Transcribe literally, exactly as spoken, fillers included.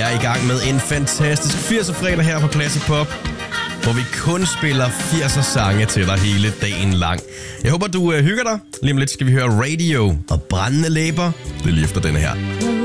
er i gang med en fantastisk firser-fredag her på Classic Pop, hvor vi kun spiller firser sange til dig hele dagen lang. Jeg håber, du uh, hygger dig. Lige om lidt skal vi høre Radio og Brændende Læber. Det er lige efter denne her.